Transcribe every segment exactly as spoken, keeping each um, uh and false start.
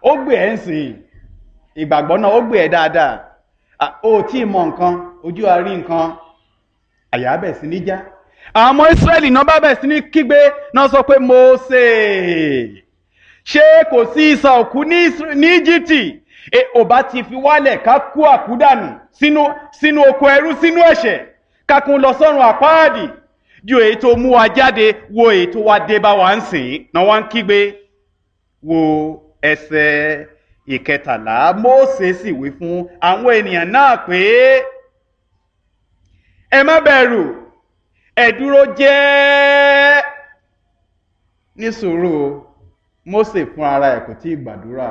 ó gbé ẹ̀ ń sìn ìgbàgbọ́ náà ó gbé ẹ̀ dáadáa ó tí ì mọ nǹkan ojú àárín nǹkan àyà bẹ̀ sí ní já àwọn ọmọ Ísírẹ́lì náà bá bẹ̀ sí ní kígbe náà sọ pé Mósè ṣé kò sí isà òkú ní Íjíbítì ò bá ti fi wálẹ̀ ká kú àkúdànù sínú sínú oko ẹrú sínú ẹ̀ṣẹ̀ kákun lọ sọ́run àpáàdì ju èyí tó mú wa jáde wo èyí tó wá dé bá wa ń sìn náà wá ń kígbe wo ẹsẹ̀ ìkẹtàlá. Mósè sì wí fún àwọn ènìyàn náà pé ẹ má bẹ̀rù ẹ dúró jẹ́. ní sùúrù Mósè fún ara ẹ̀ kò tí ì gbàdúrà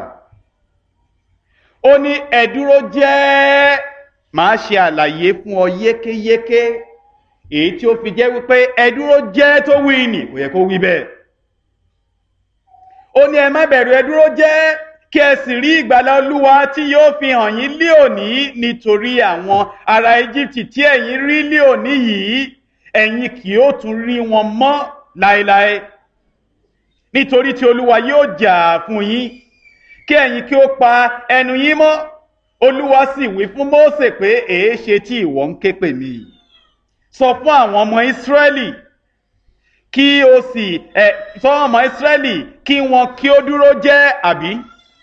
ó ní ẹ dúró jẹ́ màá ṣe àlàyé fún ọ yékéyéké èyí tí ó fi jẹ́ wípé ẹ dúró jẹ́ tó wí nì kò yẹ kó wí bẹ́ẹ̀. ó ní ẹ má bẹ̀rù ẹ dúró jẹ́ kí ẹ sì rí ìgbàlà Olúwa tí yóò fi hàn yín lé òní nítorí àwọn ará Íjíbítì tí ẹ̀yin rí lé òní yìí ẹ̀yin kì yóò tún rí wọn mọ́ láéláé nítorí tí Olúwa yóò jà fún yín kí ẹ̀yin kí ó pa ẹnu yín mọ́. Olúwa sì wí fún Mósè pé èé ṣe tí ìwọ ń ké pè mí sọ fún àwọn ọmọ Ísírẹ́lì kí o sì ẹ sọ fún ọmọ Ísírẹ́lì kí wọn kí ó dúró jẹ́ àbí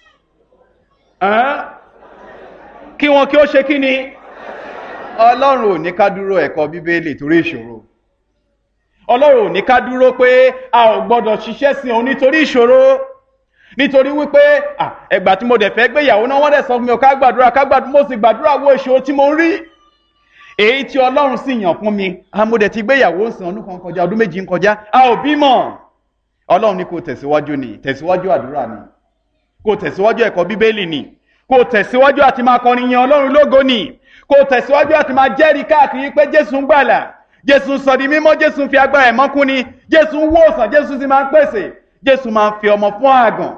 kí wọn kí ó ṣe kí ni. Ọlọ́run ò ní ká dúró ẹ̀kọ́ Bíbélì torí ìṣòro. Ọlọ́run ò ní ká dúró pé a ò gbọ́dọ̀ ṣiṣẹ́ sí òun nítorí ìṣòro nítorí wípé ẹgbà tí mo dẹ̀ fẹ́ gbéyàwó náà wọ́n dẹ̀ sọ fún mi ò ká gbàdúrà ká gbàdúrà mo sì gbàdúrà wo ìṣòro tí mo ń rí èyí tí Ọlọ́run sì yàn fún mi mo dẹ̀ ti gbéyàwó sìn ọdún kan kọjá ọdún méjì ń kọjá a ò bímọ. Ọlọ́run ní kò tẹ̀síwájú ni tẹ̀síwájú àdúrà ni kò tẹ̀síwájú ẹ̀kọ́ Bíbélì ni kò tẹ̀síwájú àti máa kọrin yan Ọlọ́run lógo ni kò tẹ̀síwájú àti máa jẹ́rìí káàkiri pé Jésù ń gbàlà Jésù sọ di mímọ́ Jésù fi agbára ẹ̀mọ́ kún ni Jésù ń wòsàn Jésù sì máa ń pèsè Jésù máa ń fi ọmọ fún àgàn.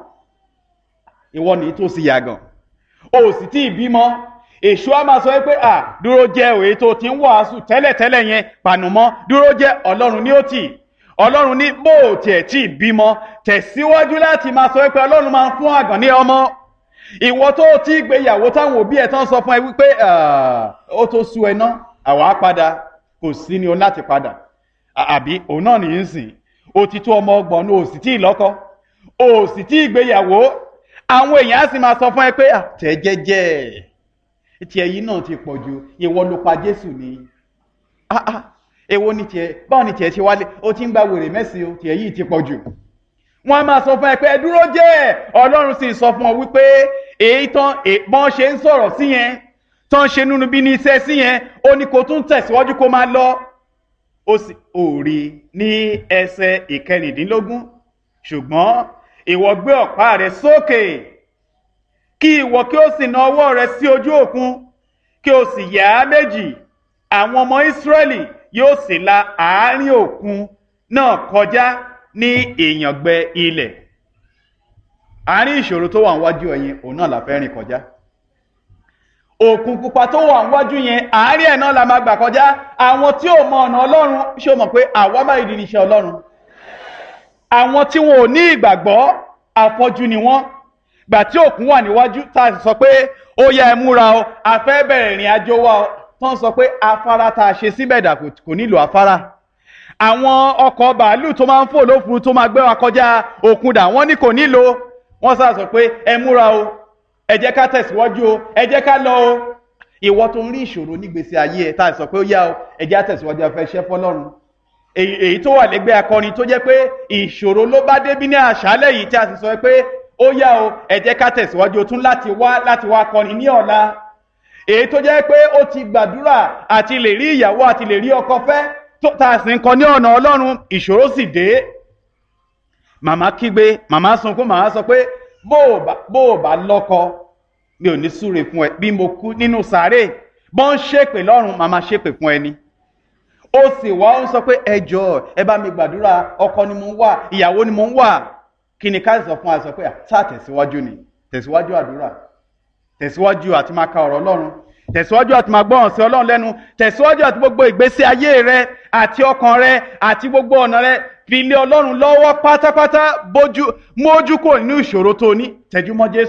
Ìwọ ní tó sì yàgàn o sì tí ì bímọ èṣù á máa sọ pé à dúró jẹ́ òye tó ti ń wàásù tẹ́lẹ̀tẹ́lẹ̀ yẹn pànùmọ́ dúró jẹ́ Ọlọ́run ní ó tì Ọlọ́run ní bó o tiẹ̀ tí ì bímọ tẹ̀síwájú láti máa sọ pé Ọlọ́run máa ń fún àgàn ní ọmọ. Ìwọ tó ti gbéyàwó táwọn òbí ẹ̀ tán sọ fún ẹ wípé ó tó sú ẹ ná àwa padà kò sí ni o láti padà àbí òun náà nìyí ń sìn o ti tó ọmọ ọgbọ̀n ní o sì tí ì lọ́kọ o sì tí ì gbéyàwó àwọn èèyàn á sì máa sọ fún ẹ pé tẹ̀ jẹ́jẹ́ tiẹ̀ yìí náà ti pọ̀ jù ìwọ ló pa Jésù ni èwo ni tiẹ̀ báwo ni tiẹ̀ ṣe wálé o ti ń gba wèrè mẹ́sìn o tiẹ̀ yìí ti pọ̀ jù. Wọ́n á máa sọ fún ẹ pé ẹ dúró jẹ́ Ọlọ́run sì sọ fún ọ wípé èyí tán bọ́n ṣe ń sọ̀rọ̀ sí yẹn tán ṣe nínú bí ní iṣẹ́ sí yẹn ó ní kó tún tẹ̀síwájú kó máa lọ. Ó sì ò rí ní ẹsẹ̀ ìkẹrìndínlógún ṣùgbọ́n ìwọ gbé ọ̀pá rẹ sókè kí ìwọ kí ó sì na ọwọ́ rẹ sí ojú òkun kí o sì yà á méjì àwọn ọmọ Ísírẹ́lì yóò sì la àárín òkun náà kọjá ní ìyàngbẹ ilẹ̀. Àárín ìṣòro tó wà níwájú ẹ̀yin òun náà la fẹ́ rìn kọjá. Òkun pupa tó wà níwájú yẹn àárín ẹ̀ náà la máa gbà kọjá. Àwọn tí ò mọ ọ̀nà Ọlọ́run ṣé o mọ̀ pé àwa máa di níṣẹ́ Ọlọ́run. Àwọn tí wọn ò ní ìgbàgbọ́ afọ́jú ni wọ́n. Gbà tí òkun wà níwájú tá a sọ pé ó yá ẹ múra o a fẹ́ bẹ̀rẹ̀ ìrìn àjò wa o tán sọ pé afárá tá a ṣe síbẹ̀ dà kò nílò afárá. Àwọn ọkọ̀ bàálù tó máa ń fò lófurufú tó máa gbé wa kọjá òkun dà wọ́n ní kò nílò wọ́n sá sọ pé ẹ múra o ẹ jẹ́ ká tẹ̀síwájú o ẹ jẹ́ ká lọ o. Ìwọ tó ń rí ìṣòro nígbésí ayé ẹ tá a sọ pé ó yá o ẹ jẹ́ á tẹ̀síwájú afẹ́ ṣẹ́ fọ́lọ́run. Èyí tó wà lẹ́gbẹ́ akọrin tó jẹ́ pé ìṣòro ló bá débí ní àṣálẹ́ yìí tí a sì sọ pé ó yá o ẹ jẹ́ ká tẹ̀síwájú o tún láti wá láti wá kọrin ní ọ̀la. Èyí tó jẹ́ pé ó ti gbàdúrà àti lè rí ìyàwó àti lè rí ọkọ fẹ́ tó ta sì ń kọ ní ọ̀nà Ọlọ́run ìṣòro sì dé. Màmá kígbe màmá sunkún màmá sọ pé bó o bá lọ́kọ mi ò ní súre fún ẹ bí mo kú nínú sàárè bọ́n ṣépè lọ́run màmá ṣépè fún ẹni. Ó sì wá ń sọ pé ẹ jọ̀ọ́ ẹ bá mi gbàdúrà ọkọ ni mo ń wà ìyàwó ni mo ń wà kí ni ká sọ fún wa sọ pé tá tẹ̀síwájú ni tẹ̀síwájú àdúrà tẹ̀síwájú àti máa ka ọ̀rọ̀ Ọlọ́run tẹ̀síwájú àti máa gbọ́ràn sí Ọlọ́run lẹ́nu tẹ̀síwájú àti gbogbo ìgbésí ayé rẹ àti ọkàn rẹ àti gbogbo ọ̀nà rẹ fi lé Ọlọ́run lọ́wọ́ pátápátá bójú mójú kò nínú ìṣòro tó ní tẹ̀jú mọ́ Jésù.